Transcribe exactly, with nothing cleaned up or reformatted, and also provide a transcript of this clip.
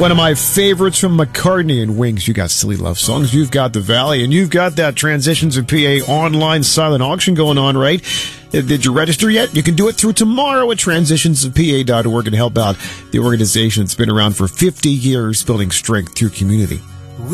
One of my favorites from McCartney and Wings. You got silly love songs, you've got The Valley, and you've got that Transitions of P A online silent auction going on, right? Did you register yet? You can do it through tomorrow at transitions of P A dot org and help out the organization that's been around for fifty years building strength through community.